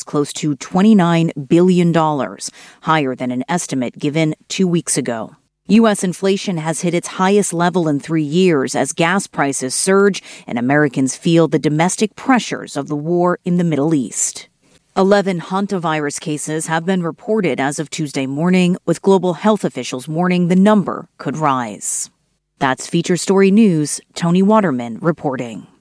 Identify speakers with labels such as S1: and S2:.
S1: close to $29 billion, higher than an estimate given 2 weeks ago. U.S. inflation has hit its highest level in 3 years as gas prices surge and Americans feel the domestic pressures of the war in the Middle East. 11 hantavirus cases have been reported as of Tuesday morning, with global health officials warning the number could rise. That's Feature Story News. Tony Waterman reporting.